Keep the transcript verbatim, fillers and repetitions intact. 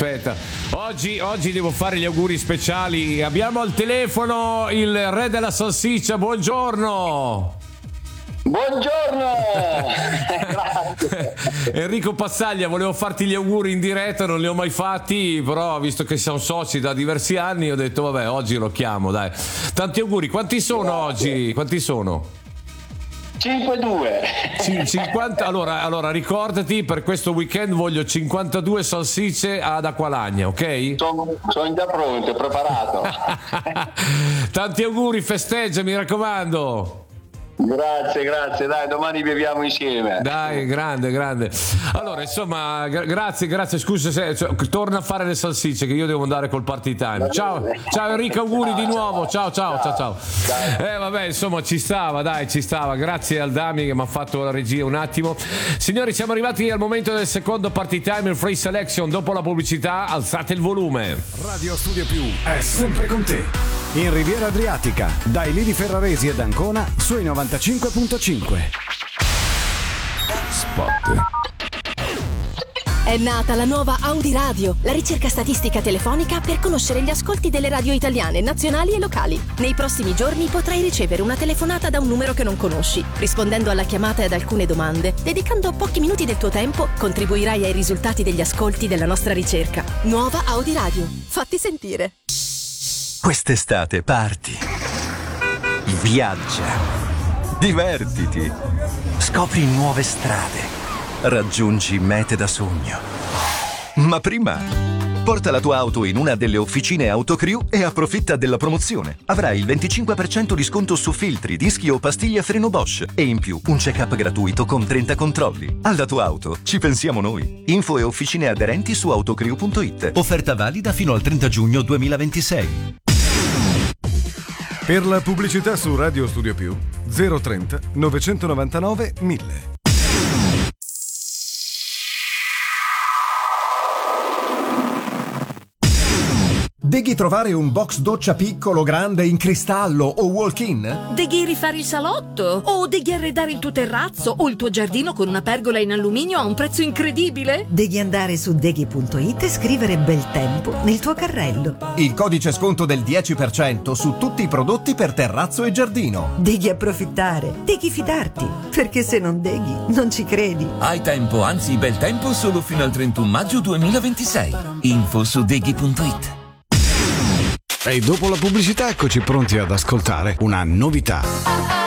aspetta. Oggi, oggi devo fare gli auguri speciali. Abbiamo al telefono il re della salsiccia. Buongiorno. Buongiorno. Grazie. Enrico Pazzaglia, volevo farti gli auguri in diretta, non li ho mai fatti, però visto che siamo soci da diversi anni ho detto vabbè, oggi lo chiamo, dai. Tanti auguri. Quanti sono oggi? Quanti sono? cinque due. cinquanta, allora, allora ricordati, per questo weekend voglio cinquantadue salsicce ad Acqualagna, ok? Sono, sono già pronto, preparato. Tanti auguri, festeggia, mi raccomando. Grazie, grazie, dai, domani beviamo insieme. Dai, grande, grande. Allora, insomma, gra- grazie, grazie. Scusa se cioè, torna a fare le salsicce che io devo andare col party time. Ciao, ciao Enrico, auguri ciao, di nuovo. Ciao, ciao, ciao, ciao. ciao. Eh, vabbè, insomma, ci stava, dai, ci stava. Grazie al Dami che mi ha fatto la regia un attimo. Signori, siamo arrivati al momento del secondo party time, il Free Selection. Dopo la pubblicità, alzate il volume. Radio Studio Più è sempre con te. In Riviera Adriatica, dai Lidi Ferraresi ed Ancona, sui novantacinque virgola cinque. Spot. È nata la nuova Audi Radio, la ricerca statistica telefonica per conoscere gli ascolti delle radio italiane, nazionali e locali. Nei prossimi giorni potrai ricevere una telefonata da un numero che non conosci. Rispondendo alla chiamata e ad alcune domande, dedicando pochi minuti del tuo tempo, contribuirai ai risultati degli ascolti della nostra ricerca. Nuova Audi Radio. Fatti sentire. Quest'estate parti, viaggia, divertiti, scopri nuove strade, raggiungi mete da sogno. Ma prima, porta la tua auto in una delle officine Autocrew e approfitta della promozione. Avrai il venticinque per cento di sconto su filtri, dischi o pastiglie a freno Bosch e in più un check-up gratuito con trenta controlli. Alla tua auto ci pensiamo noi. Info e officine aderenti su autocrew punto it. Offerta valida fino al trenta giugno duemilaventisei. Per la pubblicità su Radio Studio Più zero trenta novecentonovantanove mille. Deghi trovare un box doccia piccolo, grande, in cristallo o walk-in? Deghi rifare il salotto? O deghi arredare il tuo terrazzo o il tuo giardino con una pergola in alluminio a un prezzo incredibile? Devi andare su deghi punto it e scrivere bel tempo nel tuo carrello. Il codice sconto del dieci per cento su tutti i prodotti per terrazzo e giardino. Devi approfittare, devi fidarti, perché se non deghi non ci credi. Hai tempo, anzi bel tempo, solo fino al trentuno maggio duemilaventisei. Info su deghi punto it. E dopo la pubblicità eccoci pronti ad ascoltare una novità.